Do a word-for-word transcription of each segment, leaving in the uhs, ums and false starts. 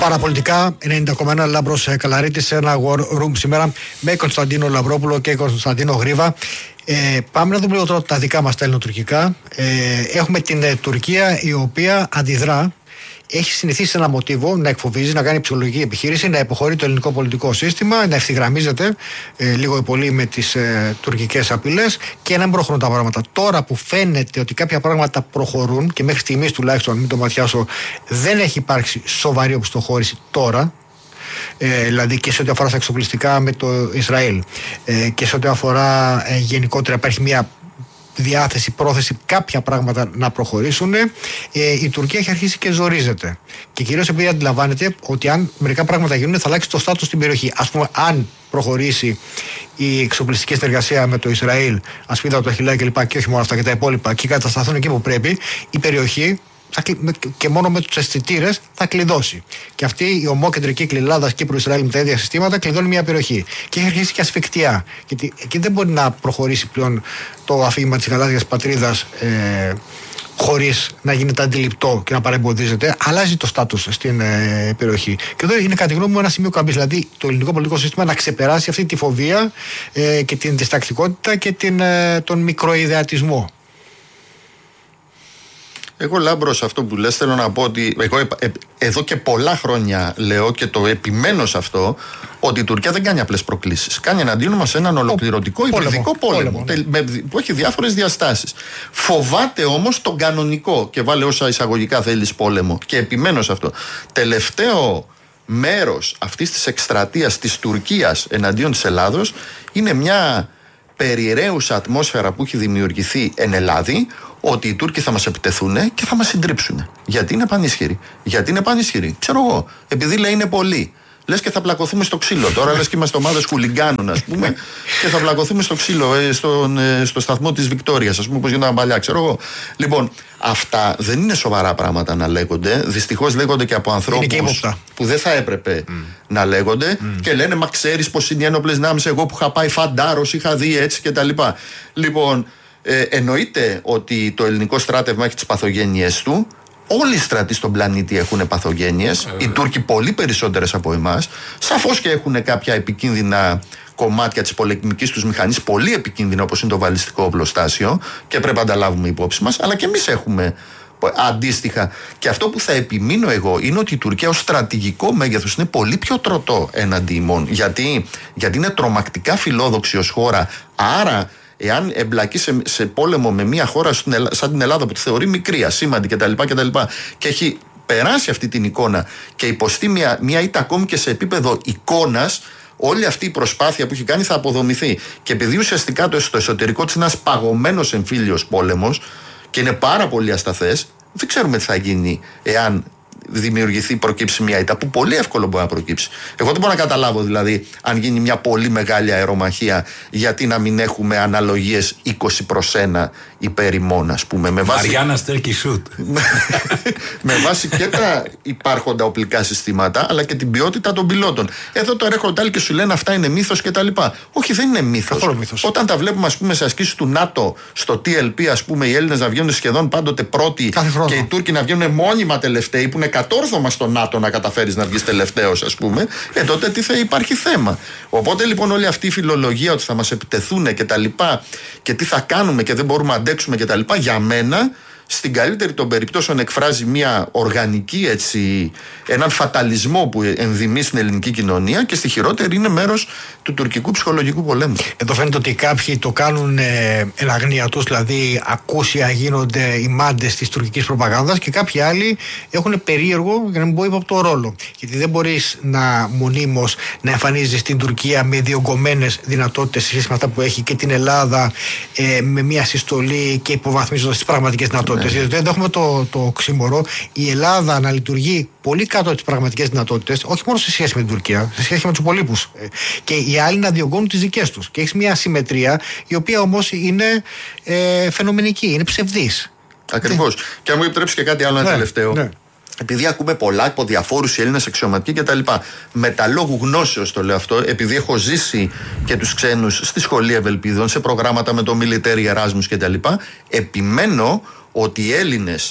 Παραπολιτικά ενενήντα κόμμα ένα Λάμπρος Καλαρίτης σε ένα war room σήμερα με Κωνσταντίνο Λαμπρόπουλο και Κωνσταντίνο Γρίβα. Ε, πάμε να δούμε λίγο τώρα τα δικά μας τα ελληνοτουρκικά. Ε, έχουμε την ε, Τουρκία η οποία αντιδρά. Έχει συνηθίσει ένα μοτίβο να εκφοβίζει, να κάνει ψυχολογική επιχείρηση, να υποχωρεί το ελληνικό πολιτικό σύστημα, να ευθυγραμμίζεται ε, λίγο ή πολύ με τις ε, τουρκικές απειλές και να μην προχωρούν τα πράγματα. Τώρα που φαίνεται ότι κάποια πράγματα προχωρούν και μέχρι στιγμής τουλάχιστον, μην το ματιάσω, δεν έχει υπάρξει σοβαρή οπισθοχώρηση τώρα. Ε, δηλαδή και σε ό,τι αφορά στα εξοπλιστικά με το Ισραήλ ε, και σε ό,τι αφορά ε, γενικότερα υπάρχει μια διάθεση, πρόθεση κάποια πράγματα να προχωρήσουν. Ε, η Τουρκία έχει αρχίσει και ζορίζεται. Και κυρίως επειδή αντιλαμβάνεται ότι αν μερικά πράγματα γίνουν θα αλλάξει το στάτους στην περιοχή. Ας πούμε, αν προχωρήσει η εξοπλιστική συνεργασία με το Ισραήλ, ασπίδα, το Χιλά κλπ. Και όχι μόνο αυτά και τα υπόλοιπα, και κατασταθούν εκεί που πρέπει, η περιοχή και μόνο με τους αισθητήρες θα κλειδώσει. Και αυτή η ομόκεντρική κλειδάδα Κύπρου-Ισραήλ με τα ίδια συστήματα κλειδώνει μια περιοχή. Και έχει αρχίσει και ασφικτιά. Γιατί εκεί δεν μπορεί να προχωρήσει πλέον το αφήγημα της γαλάζιας πατρίδας ε, χωρίς να γίνεται αντιληπτό και να παρεμποδίζεται. Αλλάζει το στάτους στην ε, περιοχή. Και εδώ είναι κατά τη γνώμη μου ένα σημείο καμπής. Δηλαδή το ελληνικό πολιτικό σύστημα να ξεπεράσει αυτή τη φοβία ε, και την διστακτικότητα και την, ε, τον μικροειδεατισμό. Εγώ, Λάμπρος, αυτό που λες, θέλω να πω ότι εγώ ε, ε, εδώ και πολλά χρόνια λέω και το επιμένω σε αυτό, ότι η Τουρκία δεν κάνει απλές προκλήσεις. Κάνει εναντίον μας έναν ολοκληρωτικό υβριδικό πόλεμο, πόλεμο ναι. με, που έχει διάφορες διαστάσεις. Φοβάται όμως τον κανονικό, και βάλε όσα εισαγωγικά θέλεις, πόλεμο. Και επιμένω σε αυτό. Τελευταίο μέρος αυτής της εκστρατείας της Τουρκίας εναντίον της Ελλάδος είναι μια περιραίουσα ατμόσφαιρα που έχει δημιουργηθεί εν Ελλάδη, ότι οι Τούρκοι θα μας επιτεθούν και θα μας συντρίψουν. Γιατί είναι πανίσχυροι. Γιατί είναι πανίσχυροι. Ξέρω εγώ. Επειδή λέει είναι πολλοί. Λες και θα πλακωθούμε στο ξύλο. Τώρα λες και είμαστε ομάδες χουλιγκάνων, ας πούμε, και θα πλακωθούμε στο ξύλο, ε, στον, ε, στο σταθμό της Βικτόριας, ας πούμε, όπως γινόταν παλιά. Ξέρω εγώ. Λοιπόν, αυτά δεν είναι σοβαρά πράγματα να λέγονται. Δυστυχώς λέγονται και από ανθρώπους που δεν θα έπρεπε mm. να λέγονται mm. και λένε, μα ξέρεις πως είναι οι ένοπλες δυνάμεις, εγώ που είχα πάει φαντάρος, είχα δει έτσι κτλ. Λοιπόν. Ε, εννοείται ότι το ελληνικό στράτευμα έχει τις παθογένειές του. Όλοι οι στρατοί στον πλανήτη έχουν παθογένειες. Ε, οι Τούρκοι πολύ περισσότερες από εμάς. Σαφώς και έχουν κάποια επικίνδυνα κομμάτια της πολεμικής τους μηχανής, πολύ επικίνδυνα, όπως είναι το βαλιστικό οπλοστάσιο, και πρέπει να τα λάβουμε υπόψη μας. Αλλά και εμείς έχουμε αντίστοιχα. Και αυτό που θα επιμείνω εγώ είναι ότι η Τουρκία ως στρατηγικό μέγεθος είναι πολύ πιο τροτό έναντι ημών. Γιατί, γιατί είναι τρομακτικά φιλόδοξη ως χώρα. Άρα, εάν εμπλακεί σε, σε πόλεμο με μια χώρα σαν την Ελλάδα που τη θεωρεί μικρή, ασήμαντη κτλ. κτλ. Και έχει περάσει αυτή την εικόνα και υποστεί μια, μια ήττα ακόμη και σε επίπεδο εικόνας, όλη αυτή η προσπάθεια που έχει κάνει θα αποδομηθεί. Και επειδή ουσιαστικά το, στο εσωτερικό της είναι ένας παγωμένος εμφύλιος πόλεμος και είναι πάρα πολύ ασταθές, δεν ξέρουμε τι θα γίνει εάν δημιουργηθεί, προκύψει μια ήττα, που πολύ εύκολο μπορεί να προκύψει. Εγώ δεν μπορώ να καταλάβω δηλαδή, αν γίνει μια πολύ μεγάλη αερομαχία, γιατί να μην έχουμε αναλογίες είκοσι προς ένα υπέρ ημών, ας πούμε. Με βάση... Μαριάννα Στέρκη Σουτ. με βάση και τα υπάρχοντα οπλικά συστήματα, αλλά και την ποιότητα των πιλότων. Εδώ το έρχονται άλλοι και σου λένε αυτά είναι μύθος κτλ. Όχι, δεν είναι μύθος. μύθος. Όταν τα βλέπουμε, ας πούμε, σε ασκήσεις του ΝΑΤΟ, στο τι ελ πι, ας πούμε, οι Έλληνες να βγαίνουν σχεδόν πάντοτε πρώτοι και οι Τούρκοι να βγαίνουν μόνιμα τελευταίοι, που είναι κατόρθωμα στο ΝΑΤΟ να καταφέρεις να βγεις τελευταίος, ας πούμε, ε, τότε τι θα υπάρχει θέμα. Οπότε λοιπόν όλη αυτή η φιλολογία ότι θα μας επιτεθούν και τα λοιπά και τι θα κάνουμε και δεν μπορούμε να αντέξουμε και τα λοιπά, για μένα στην καλύτερη των περιπτώσεων εκφράζει μια οργανική, έτσι, έναν φαταλισμό που ενδυμεί στην ελληνική κοινωνία, και στη χειρότερη είναι μέρος του τουρκικού ψυχολογικού πολέμου. Εδώ φαίνεται ότι κάποιοι το κάνουν ε, εν αγνία τους, δηλαδή ακούσια γίνονται οι μάντες της τουρκικής προπαγάνδας, και κάποιοι άλλοι έχουν περίεργο, για να μην πω ύποπτο, ρόλο. Γιατί δεν μπορείς να μονίμως να εμφανίζεις την Τουρκία με διωγγωμένες δυνατότητες σε σχέση με αυτά που έχει και την Ελλάδα ε, με μια συστολή και υποβαθμίζοντας τις πραγματικές δυνατότητες. Ναι. Δηλαδή δεν έχουμε το, το οξύμορο η Ελλάδα να λειτουργεί πολύ κάτω από τις πραγματικές δυνατότητες, όχι μόνο σε σχέση με την Τουρκία, σε σχέση με τους υπολείπους. Και οι άλλοι να διωγγώνουν τις δικές τους. Και έχεις μια ασυμμετρία, η οποία όμως είναι ε, φαινομενική, είναι ψευδής. Ακριβώς. Ναι. Και αν μου επιτρέψει και κάτι άλλο, ένα ναι, τελευταίο. Ναι. Επειδή ακούμε πολλά από διαφόρους Έλληνες αξιωματικοί κτλ. Με τα λόγου γνώσεως το λέω αυτό, επειδή έχω ζήσει και τους ξένους στη σχολή Ευελπίδων, σε προγράμματα με το Military Erasmus κτλ. Επιμένω ότι οι Έλληνες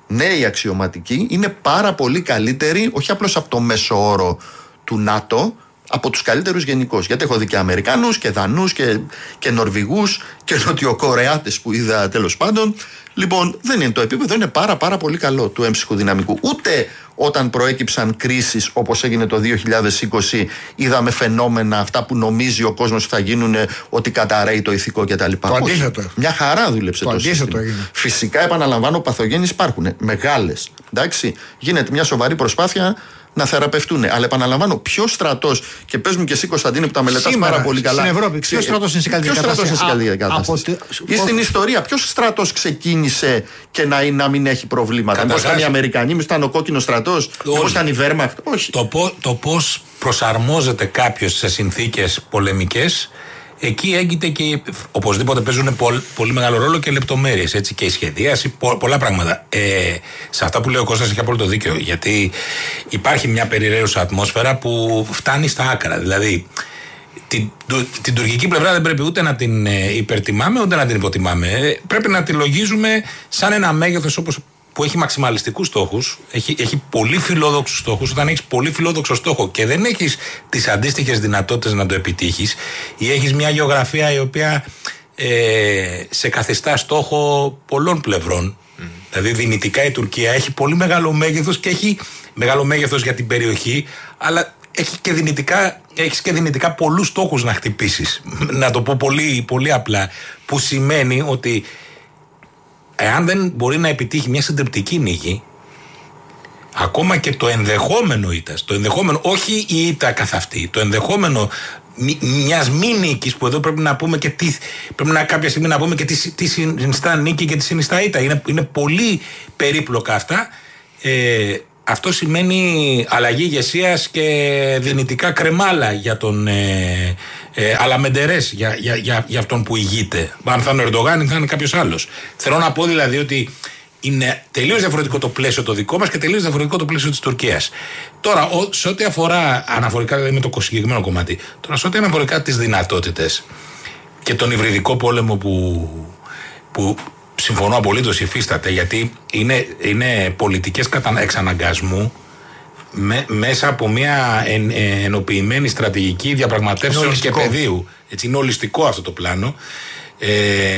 νέοι αξιωματικοί είναι πάρα πολύ καλύτεροι, όχι απλώς από το μέσο όρο του ΝΑΤΟ, από τους καλύτερους γενικώς. Γιατί έχω δει και Αμερικάνους και Δανούς και, και Νορβηγούς και Νοτιοκορεάτες που είδα τέλος πάντων. Λοιπόν, δεν είναι το επίπεδο, είναι πάρα πάρα πολύ καλό του έμψυχου δυναμικού. Ούτε όταν προέκυψαν κρίσεις όπως έγινε το δύο χιλιάδες είκοσι, είδαμε φαινόμενα αυτά που νομίζει ο κόσμος ότι θα γίνουν, ότι καταραίει το ηθικό κτλ. Το αντίθετο. Μια χαρά δούλεψε το, το σύστημα. Έγινε. Φυσικά, επαναλαμβάνω, παθογένειες υπάρχουν, μεγάλες. Εντάξει, γίνεται μια σοβαρή προσπάθεια να θεραπευτούν. Αλλά επαναλαμβάνω, ποιο στρατός, και πες μου και εσύ Κωνσταντίνε που τα μελετάς πάρα πολύ καλά. Στην Ευρώπη, ποιο στρατός είναι σε καλύτερη κατάσταση. Ή στην ιστορία, ποιο στρατός ξεκίνησε και να, να μην έχει προβλήματα. Μήπως ήταν οι Αμερικανοί, μήπως ήταν ο κόκκινος στρατός, μήπως ήταν η Βέρμαχτ. Όχι. Το, το πώς προσαρμόζεται κάποιος σε συνθήκες πολεμικές. Εκεί έγκυται και οπωσδήποτε παίζουν πολύ, πολύ μεγάλο ρόλο και λεπτομέρειες, έτσι, και η σχεδίαση, πο, πολλά πράγματα. Ε, σε αυτά που λέει ο Κώστας έχει απόλυτο δίκιο, γιατί υπάρχει μια περιραίουσα ατμόσφαιρα που φτάνει στα άκρα. Δηλαδή, την, την τουρκική πλευρά δεν πρέπει ούτε να την υπερτιμάμε ούτε να την υποτιμάμε. Ε, πρέπει να τη λογίζουμε σαν ένα μέγεθος όπως που έχει μαξιμαλιστικούς στόχους, έχει, έχει πολύ φιλόδοξους στόχους. Όταν έχεις πολύ φιλόδοξο στόχο και δεν έχεις τις αντίστοιχες δυνατότητες να το επιτύχεις, ή έχεις μια γεωγραφία η οποία ε, σε καθιστά στόχο πολλών πλευρών, mm. δηλαδή δυνητικά η Τουρκία έχει πολύ μεγάλο μέγεθος και έχει μεγάλο μέγεθος για την περιοχή, αλλά έχει και δυνητικά, έχεις και δυνητικά πολλούς στόχους να χτυπήσεις. Να το πω πολύ, πολύ απλά, που σημαίνει ότι εάν δεν μπορεί να επιτύχει μια συντριπτική νίκη, ακόμα και το ενδεχόμενο ήττας, το ενδεχόμενο, όχι η ήττα καθ' αυτή, το ενδεχόμενο μιας μη νίκης, που εδώ πρέπει να πούμε και τι, πρέπει να κάποια στιγμή να πούμε και τι, τι συνιστά νίκη και τι συνιστά ήττα. Είναι, είναι πολύ περίπλοκα αυτά. Ε, αυτό σημαίνει αλλαγή ηγεσίας και δυνητικά κρεμάλα για τον ε, ε, Αλαμεντερές, για, για, για, για αυτόν που ηγείται. Αν θα είναι ο Ερντογάν ή θα είναι κάποιος άλλος. Θέλω να πω δηλαδή ότι είναι τελείως διαφορετικό το πλαίσιο το δικό μας και τελείως διαφορετικό το πλαίσιο της Τουρκίας. Τώρα, ο, σε ό,τι αφορά αναφορικά, δηλαδή με το συγκεκριμένο κομμάτι, τώρα σε ό,τι αναφορικά τις δυνατότητες και τον υβριδικό πόλεμο που, που συμφωνώ απολύτως υφίσταται, γιατί είναι, είναι πολιτικές κατα... εξαναγκασμού με, μέσα από μια εν, ε, ενοποιημένη στρατηγική διαπραγματεύσεων και πεδίου. Έτσι, είναι ολιστικό αυτό το πλάνο ε,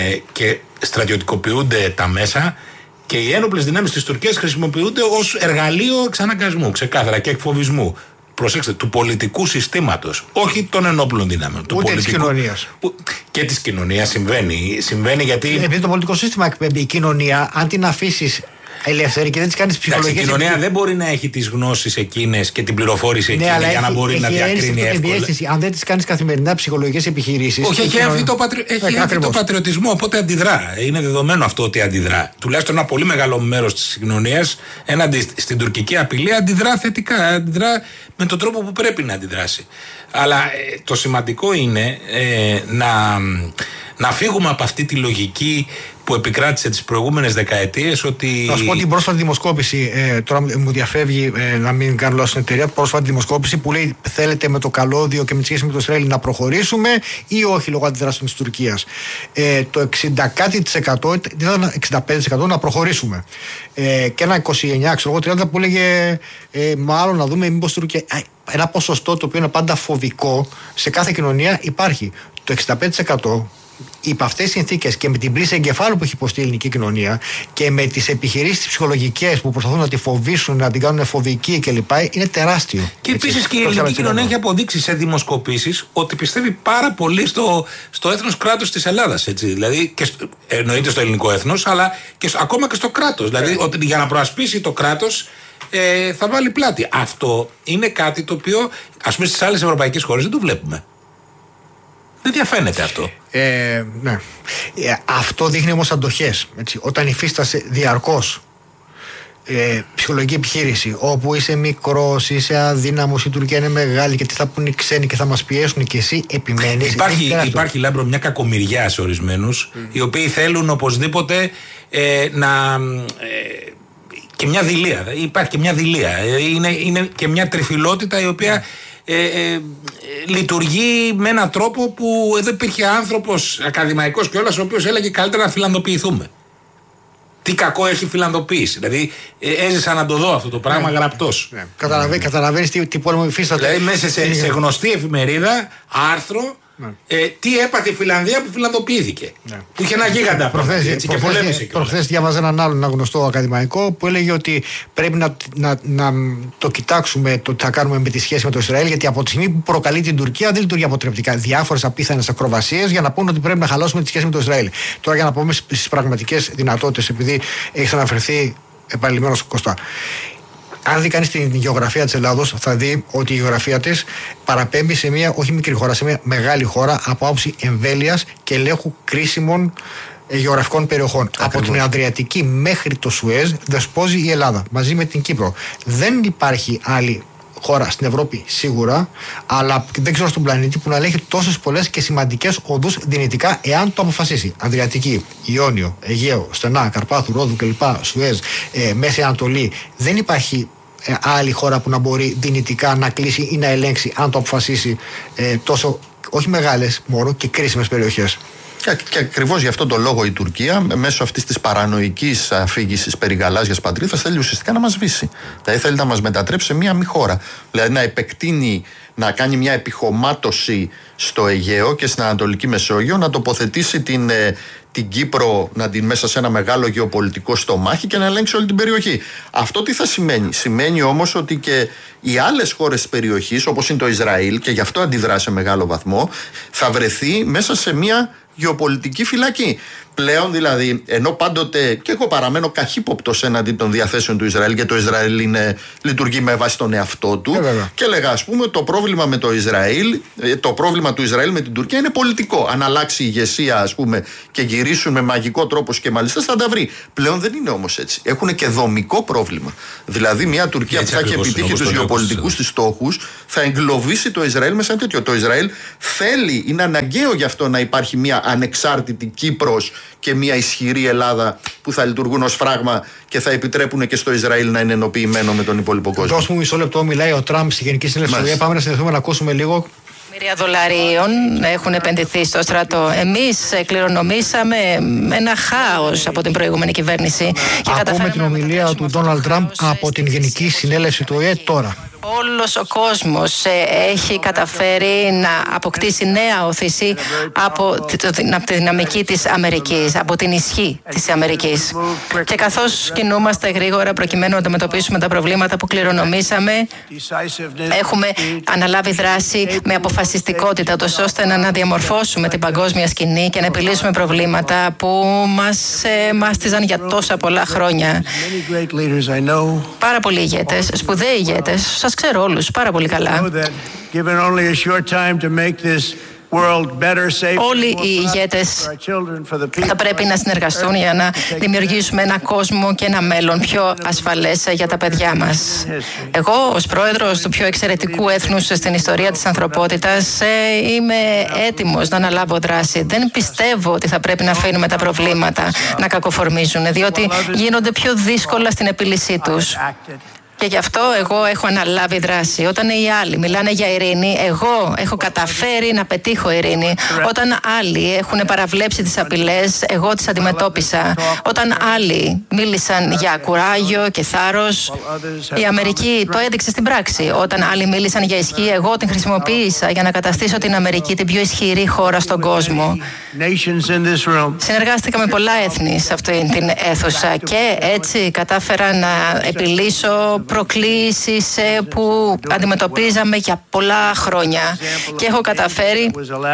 και στρατιωτικοποιούνται τα μέσα και οι ένοπλες δυνάμεις της Τουρκίας χρησιμοποιούνται ως εργαλείο εξαναγκασμού, ξεκάθαρα, και εκφοβισμού. Προσέξτε, του πολιτικού συστήματος, όχι των ενόπλων δυνάμεων. Ούτε πολιτικού... της κοινωνίας. Και της κοινωνίας συμβαίνει. Συμβαίνει γιατί. Επειδή το πολιτικό σύστημα εκπέμπει, η κοινωνία, αν την αφήσεις ελεύθερη και δεν της κάνεις ψυχολογικές. Η κοινωνία επί... δεν μπορεί να έχει τις γνώσεις εκείνες και την πληροφόρηση εκείνη, ναι, για να μπορεί έχει, να έχει διακρίνει εύκολα. Διέστηση, αν δεν της κάνεις καθημερινά ψυχολογικές επιχειρήσεις. Όχι, έχει έμφυτο πατρι... το πατριωτισμό, οπότε αντιδρά. Είναι δεδομένο αυτό ότι αντιδρά. Τουλάχιστον ένα πολύ μεγάλο μέρος της κοινωνίας έναντι στην τουρκική απειλή αντιδρά θετικά. Αντιδρά με τον τρόπο που πρέπει να αντιδράσει. Αλλά ε, το σημαντικό είναι ε, να, να φύγουμε από αυτή τη λογική που επικράτησε τις προηγούμενες δεκαετίες, ότι. Να σου πω την πρόσφατη δημοσκόπηση, ε, τώρα μου διαφεύγει ε, να μην κάνω λάθος στην εταιρεία, πρόσφατη δημοσκόπηση που λέει θέλετε με το καλώδιο και με τη σχέση με το Ισραήλ να προχωρήσουμε ή όχι λόγω αντιδράσεων της Τουρκίας. Ε, το εξήντα κάτι τοις εκατό ήταν εξήντα πέντε τοις εκατό να προχωρήσουμε. Ε, και ένα είκοσι εννιά ξέρω εγώ, τριάντα που έλεγε ε, μάλλον να δούμε μήπως Τουρκία. Ένα ποσοστό το οποίο είναι πάντα φοβικό σε κάθε κοινωνία υπάρχει. Το εξήντα πέντε τοις εκατό υπ' αυτές τις συνθήκες και με την πλήση εγκεφάλου που έχει υποστεί η ελληνική κοινωνία και με τις επιχειρήσεις ψυχολογικές που προσπαθούν να τη φοβήσουν, να την κάνουν φοβική κλπ. Είναι τεράστιο. Και επίσης και η ελληνική κοινωνία έχει αποδείξει σε δημοσκοπήσεις ότι πιστεύει πάρα πολύ στο, στο έθνος κράτος της Ελλάδας. Έτσι. Δηλαδή, και στο, εννοείται στο ελληνικό έθνος, αλλά και στο, ακόμα και στο κράτος. Δηλαδή, ότι για να προασπίσει το κράτος ε, θα βάλει πλάτη. Αυτό είναι κάτι το οποίο, ας πούμε, στις άλλες ευρωπαϊκές χώρες δεν το βλέπουμε. Δεν διαφαίνεται αυτό. Ε, ναι. Ε, αυτό δείχνει όμως αντοχές. Έτσι. Όταν υφίστασε διαρκώς ε, ψυχολογική επιχείρηση, όπου είσαι μικρός, είσαι αδύναμος, η Τουρκία είναι μεγάλη και τι θα πούνε οι ξένοι και θα μας πιέσουν και εσύ επιμένεις. Υπάρχει, υπάρχει Λάμπρο, μια κακομοιριά σε ορισμένους, mm. οι οποίοι θέλουν οπωσδήποτε ε, να. Ε, και μια δειλία. Υπάρχει και μια δειλία. Είναι, είναι και μια τριφυλότητα η οποία. Ε, ε, λειτουργεί με έναν τρόπο που εδώ υπήρχε άνθρωπος ακαδημαϊκός κιόλας, ο οποίος έλεγε καλύτερα να φιλανδοποιηθούμε. τι κακό έχει η φιλανδοποίηση. Δηλαδή ε, έζησα να το δω αυτό το πράγμα, ναι, γραπτός. Ναι. Καταλαβαίνει, καταλαβαίνεις τι, τι πόλεμο υφίσταται. Δηλαδή μέσα σε, σε γνωστή εφημερίδα, άρθρο, ναι. ε, τι έπαθε η Φιλανδία που φιλανδοποιήθηκε. Ναι. Που είχε ένα γίγαντα προχθές, έτσι, προχθές, και πολέμησε. Προχθές διάβαζα έναν άλλον ένα γνωστό ακαδημαϊκό που έλεγε ότι πρέπει να, να, να το κοιτάξουμε το τι θα κάνουμε με τη σχέση με το Ισραήλ, γιατί από τη στιγμή που προκαλεί την Τουρκία δεν λειτουργεί αποτρεπτικά. Διάφορες απίθανες ακροβασίες για να πούνε ότι πρέπει να χαλάσουμε τη σχέση με το Ισραήλ. Τώρα για να πούμε στις πραγματικές δυνατότητες, επειδή έχει αναφερθεί επανειλημμένος Κωστά. Αν δει κανείς την γεωγραφία της Ελλάδος, θα δει ότι η γεωγραφία της παραπέμπει σε μια όχι μικρή χώρα, σε μια μεγάλη χώρα από άποψη εμβέλειας και ελέγχου κρίσιμων γεωγραφικών περιοχών. Ακριβώς. Από την Αδριατική μέχρι το Σουέζ δεσπόζει η Ελλάδα μαζί με την Κύπρο. Δεν υπάρχει άλλη χώρα στην Ευρώπη σίγουρα, αλλά δεν ξέρω στον πλανήτη που να ελέγχει τόσες πολλές και σημαντικές οδούς δυνητικά, εάν το αποφασίσει. Αδριατική, Ιόνιο, Αιγαίο, Στενά, Καρπάθου, Ρόδου κλπ. Σουέζ, ε, Μέση Ανατολή. Δεν υπάρχει ε, άλλη χώρα που να μπορεί δυνητικά να κλείσει ή να ελέγξει, αν το αποφασίσει, ε, τόσο όχι μεγάλες μόνο και κρίσιμες περιοχές. Και, και ακριβώς γι' αυτόν τον λόγο η Τουρκία, μέσω αυτής της παρανοϊκής αφήγησης περί γαλάζιας πατρίδας, θέλει ουσιαστικά να μας σβήσει. Δηλαδή θέλει να μας μετατρέψει σε μία μη χώρα. Δηλαδή να επεκτείνει, να κάνει μια επιχωμάτωση στο Αιγαίο και στην Ανατολική Μεσόγειο, να τοποθετήσει την, την Κύπρο να την μέσα σε ένα μεγάλο γεωπολιτικό στομάχι και να ελέγξει όλη την περιοχή. Αυτό τι θα σημαίνει? Σημαίνει όμως ότι και οι άλλες χώρες της περιοχής, όπως είναι το Ισραήλ, και γι' αυτό αντιδρά σε μεγάλο βαθμό, θα βρεθεί μέσα σε μια γεωπολιτική φυλακή. Πλέον δηλαδή, ενώ πάντοτε και εγώ παραμένω καχύποπτος έναντι των διαθέσεων του Ισραήλ, και το Ισραήλ είναι, λειτουργεί με βάση τον εαυτό του, ε, και έλεγα, ας πούμε, το πρόβλημα με το Ισραήλ, το πρόβλημα του Ισραήλ με την Τουρκία είναι πολιτικό. Αν αλλάξει η ηγεσία, ας πούμε, και γυρίσουν με μαγικό τρόπο και μάλιστα θα τα βρει. Πλέον δεν είναι όμως έτσι. Έχουν και δομικό πρόβλημα. Δηλαδή, μια Τουρκία που θα έχει επιτύχει τους γεωπολιτικούς της στόχους θα εγκλωβίσει το Ισραήλ μέσα σε τέτοιο. Το Ισραήλ θέλει, είναι αναγκαίο γι' αυτό να υπάρχει μια ανεξάρτητη Κύπρος και μια ισχυρή Ελλάδα που θα λειτουργούν ως φράγμα και θα επιτρέπουν και στο Ισραήλ να είναι ενοποιημένο με τον υπόλοιπο κόσμο. Δώσ' μου μισό λεπτό, μιλάει ο Τραμπ στη Γενική Συνέλευση. Πάμε να συνδεθούμε να ακούσουμε λίγο. Εκατομμύρια δολαρίων έχουν επενδυθεί στο στρατό. Εμείς κληρονομήσαμε ένα χάος από την προηγούμενη κυβέρνηση. Ακούμε την ομιλία του Ντόναλντ Τραμπ από την Γενική Συνέλευση του ΟΗΕ τώρα. Όλος ο κόσμος έχει καταφέρει να αποκτήσει νέα όθηση από τη δυναμική της Αμερικής, από την ισχύ της Αμερικής. Και καθώς κινούμαστε γρήγορα προκειμένου να αντιμετωπίσουμε τα προβλήματα που κληρονομήσαμε, έχουμε αναλάβει δράση με αποφασιστικότητα, τόσο ώστε να αναδιαμορφώσουμε την παγκόσμια σκηνή και να επιλύσουμε προβλήματα που μας μάστιζαν για τόσα πολλά χρόνια. Πάρα πολλοί ηγέτες, σπουδαίοι ηγέτες, σας ξέρω όλους πάρα πολύ καλά. Όλοι οι ηγέτες θα πρέπει να συνεργαστούν για να δημιουργήσουμε ένα κόσμο και ένα μέλλον πιο ασφαλές για τα παιδιά μας. Εγώ, ως πρόεδρος του πιο εξαιρετικού έθνους στην ιστορία της ανθρωπότητας, είμαι έτοιμος να αναλάβω δράση. Δεν πιστεύω ότι θα πρέπει να αφήνουμε τα προβλήματα να κακοφορμίζουν, διότι γίνονται πιο δύσκολα στην επίλυσή τους. Και γι' αυτό εγώ έχω αναλάβει δράση. Όταν οι άλλοι μιλάνε για ειρήνη, εγώ έχω καταφέρει να πετύχω ειρήνη. Όταν άλλοι έχουν παραβλέψει τις απειλές, εγώ τις αντιμετώπισα. Όταν άλλοι μίλησαν για κουράγιο και θάρρος, η Αμερική το έδειξε στην πράξη. Όταν άλλοι μίλησαν για ισχύ, εγώ την χρησιμοποίησα για να καταστήσω την Αμερική την πιο ισχυρή χώρα στον κόσμο. Συνεργάστηκα με πολλά έθνη σε αυτήν την αίθουσα και έτσι κατάφερα να επιλύσω προκλήσεις που αντιμετωπίζαμε για πολλά χρόνια και έχω καταφέρει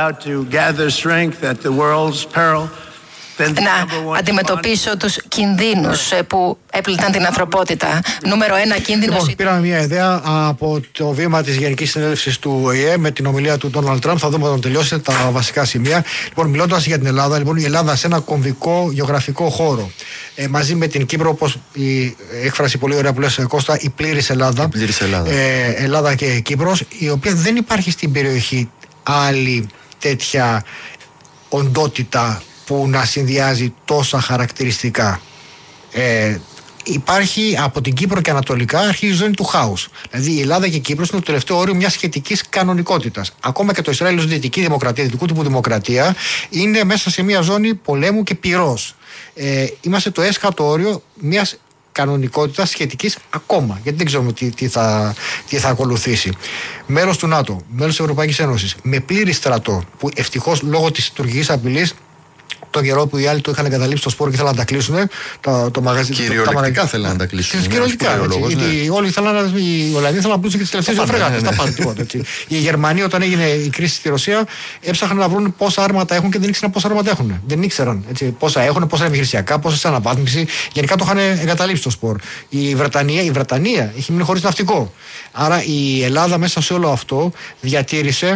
να αντιμετωπίσω τους κινδύνους που έπληταν την ανθρωπότητα. Νούμερο ένα κίνδυνος. Λοιπόν, πήραμε μια ιδέα από το βήμα της Γενικής Συνέλευσης του ΟΗΕ με την ομιλία του Ντόναλντ Τραμπ. Θα δούμε όταν τελειώσει τα βασικά σημεία. Λοιπόν, μιλώντας για την Ελλάδα, λοιπόν, η Ελλάδα σε ένα κομβικό γεωγραφικό χώρο. Ε, μαζί με την Κύπρο, όπως η έκφραση πολύ ωραία που λες, Κώστα, η πλήρης Ελλάδα. Η πλήρης Ελλάδα. Ε, Ελλάδα και Κύπρος, η οποία δεν υπάρχει στην περιοχή άλλη τέτοια οντότητα που να συνδυάζει τόσα χαρακτηριστικά. Ε, υπάρχει από την Κύπρο και ανατολικά αρχίζει η ζώνη του χάους. Δηλαδή η Ελλάδα και η Κύπρος είναι το τελευταίο όριο μιας σχετικής κανονικότητας. Ακόμα και το Ισραήλ ως δυτική δημοκρατία, δυτικού τύπου δημοκρατία, είναι μέσα σε μια ζώνη πολέμου και πυρός. Ε, είμαστε το έσχατο όριο μιας κανονικότητας σχετικής ακόμα. Γιατί δεν ξέρουμε τι, τι, θα, τι θα ακολουθήσει. Μέλος του ΝΑΤΟ, μέλος της Ευρωπαϊκής Ένωσης, με πλήρη στρατό, που ευτυχώς λόγω της τουρκικής απειλής, το καιρό που οι άλλοι το είχαν εγκαταλείψει το σπόρο και ήθελαν να τα κλείσουν, το, το μαγαζί. Κυριολεκτικά θέλαν να τα κλείσουν. Κυριολεκτικά. Γιατί όλοι ήθελαν να. Οι Ολλανδοί ήθελαν να πλούσουν και τι τελευταίες δύο φρεγάτες. Τα πάντα τίποτα. Οι Γερμανοί, όταν έγινε η κρίση στη Ρωσία, έψαχναν να βρουν πόσα άρματα έχουν και δεν ήξεραν πόσα άρματα έχουν. Δεν ήξεραν έτσι, πόσα έχουν, πόσα είναι επιχειρησιακά, πόσα σε αναβάθμιση. Γενικά το είχαν εγκαταλείψει το σπόρο. Η Βρετανία, η Βρετανία έχει μείνει χωρίς ναυτικό. Άρα η Ελλάδα μέσα σε όλο αυτό διατήρησε.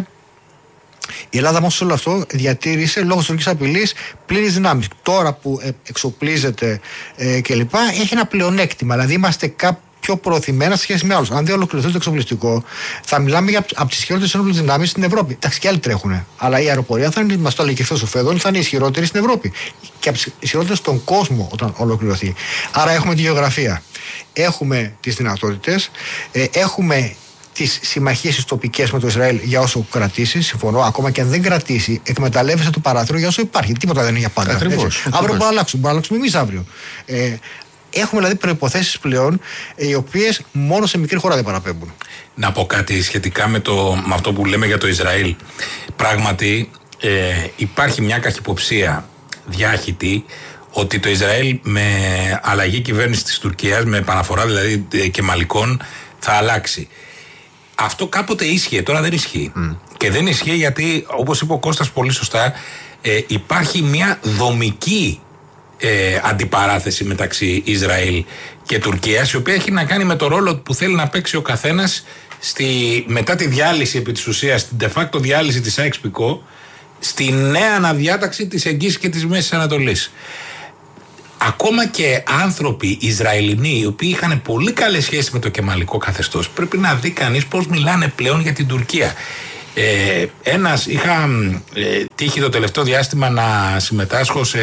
Η Ελλάδα όμως όλο αυτό διατήρησε λόγω της τουρκικής απειλής πλήρης δυνάμεις. Τώρα που εξοπλίζεται ε, κλπ. Έχει ένα πλεονέκτημα. Δηλαδή είμαστε κάπου πιο προωθημένα σε σχέση με άλλους. Αν δεν ολοκληρωθεί το εξοπλιστικό, θα μιλάμε για από τις χειρότερες ενόπλες δυνάμεις στην Ευρώπη. Εντάξει, και άλλοι τρέχουν. Αλλά η αεροπορία θα είναι, μας το έλεγε και χθες ο Φέδων, θα είναι ισχυρότερη στην Ευρώπη. Και από τις ισχυρότερες στον κόσμο όταν ολοκληρωθεί. Άρα έχουμε τη γεωγραφία. Έχουμε τις δυνατότητες. Ε, έχουμε τις συμμαχίες τοπικές με το Ισραήλ για όσο κρατήσει, συμφωνώ, ακόμα και αν δεν κρατήσει, εκμεταλλεύεσαι το παράθυρο για όσο υπάρχει. Τίποτα δεν είναι για πάντα. Ακριβώς. Αύριο μπορούμε να αλλάξουμε, μπορούμε να αλλάξουμε εμείς αύριο. Ε, έχουμε δηλαδή προϋποθέσεις πλέον, οι οποίες μόνο σε μικρή χώρα δεν παραπέμπουν. Να πω κάτι σχετικά με, το, με αυτό που λέμε για το Ισραήλ. Πράγματι, ε, υπάρχει μια καχυποψία διάχυτη ότι το Ισραήλ με αλλαγή κυβέρνηση της Τουρκίας, με επαναφορά δηλαδή κεμαλικών, θα αλλάξει. Αυτό κάποτε ίσχυε, τώρα δεν ισχύει. Mm. Και δεν ισχύει γιατί, όπως είπε ο Κώστας πολύ σωστά, ε, υπάρχει μια δομική ε, αντιπαράθεση μεταξύ Ισραήλ και Τουρκίας, η οποία έχει να κάνει με το ρόλο που θέλει να παίξει ο καθένας στη, μετά τη διάλυση επί της ουσίας, την de facto διάλυση της ΑΕΞ-ΠΙΚΟ, στη νέα αναδιάταξη της Εγγύης και της Μέσης Ανατολής. Ακόμα και άνθρωποι Ισραηλινοί, οι οποίοι είχαν πολύ καλές σχέσεις με το κεμαλικό καθεστώς, πρέπει να δει κανείς πώς μιλάνε πλέον για την Τουρκία. Ε, ένας, είχα ε, τύχει το τελευταίο διάστημα να συμμετάσχω σε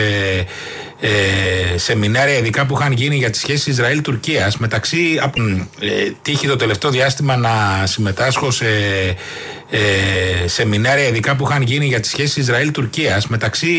ε, σεμινάρια ειδικά που είχαν γίνει για τις σχέσεις Ισραήλ-Τουρκίας. Μεταξύ, ε, τύχει το τελευταίο διάστημα να συμμετάσχω σε ε, σεμινάρια ειδικά που είχαν γίνει για τις σχέσεις Ισραήλ-Τουρκίας. Μεταξύ